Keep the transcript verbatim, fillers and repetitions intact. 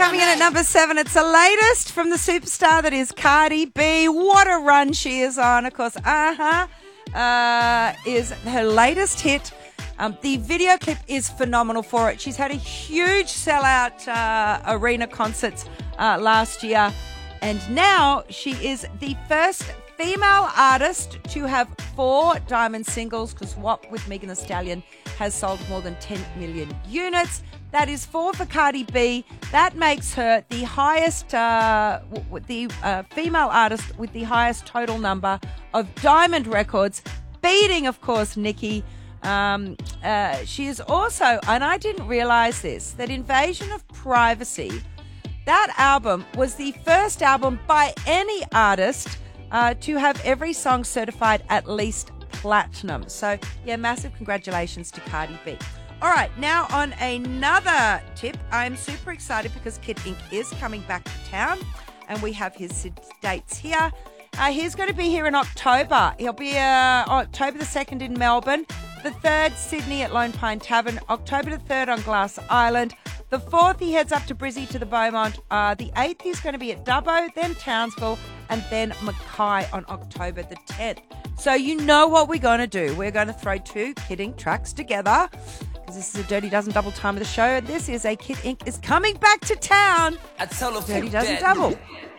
coming in at number seven. It's the latest from the superstar that is Cardi B. What a run she is on. Of course, uh-huh, uh, is her latest hit. Um, the video clip is phenomenal for it. She's had a huge sellout uh, arena concerts uh, last year. And now she is the first female artist to have four diamond singles, because W A P with Megan Thee Stallion has sold more than ten million units. That is four for Cardi B. That makes her the highest, uh, w- the uh, female artist with the highest total number of diamond records, beating, of course, Nicki. Um, uh, she is also, and I didn't realize this, that Invasion of Privacy, that album was the first album by any artist uh, to have every song certified at least platinum. So, yeah, massive congratulations to Cardi B. All right, now on another tip, I'm super excited because Kid Ink is coming back to town, and we have his dates here. Uh, he's going to be here in October. He'll be uh, October the second in Melbourne, the third Sydney at Lone Pine Tavern, October the third on Glass Island, the fourth he heads up to Brizzy to the Beaumont, uh, the eighth he's going to be at Dubbo, then Townsville, and then Mackay on October the tenth. So you know what we're going to do. We're going to throw two Kid Ink tracks together, because this is a Dirty Dozen Double time of the show, and this is a Kid Ink is coming back to town. I tell her Dirty Dozen Double.